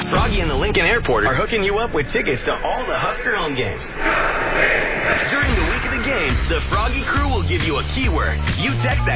Froggy and the Lincoln Airport are hooking you up with tickets to all the Husker home games. During the week of the game, the Froggy crew will give you a keyword. You text that